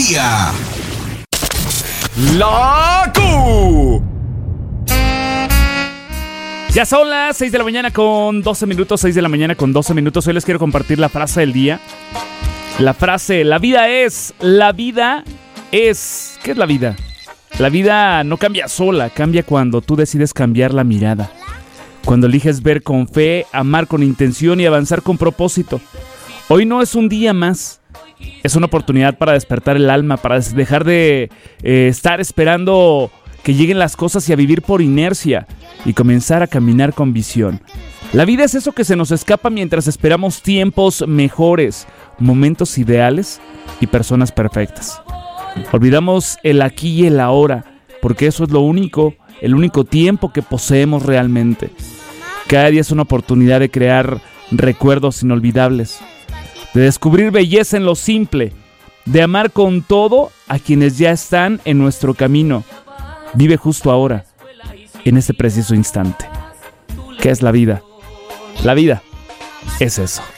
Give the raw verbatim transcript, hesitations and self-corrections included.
día. La Q. Ya son las seis de la mañana con doce minutos, seis de la mañana con doce minutos. Hoy les quiero compartir la frase del día. La frase, la vida es, la vida es. ¿Qué es la vida? La vida no cambia sola, cambia cuando tú decides cambiar la mirada. Cuando eliges ver con fe, amar con intención y avanzar con propósito. Hoy no es un día más. Es una oportunidad para despertar el alma, para dejar de eh, estar esperando que lleguen las cosas y a vivir por inercia y comenzar a caminar con visión. La vida es eso que se nos escapa mientras esperamos tiempos mejores, momentos ideales y personas perfectas. Olvidamos el aquí y el ahora, porque eso es lo único, el único tiempo que poseemos realmente. Cada día es una oportunidad de crear recuerdos inolvidables, de descubrir belleza en lo simple, de amar con todo a quienes ya están en nuestro camino. Vive justo ahora, en este preciso instante. ¿Qué es la vida? La vida es eso.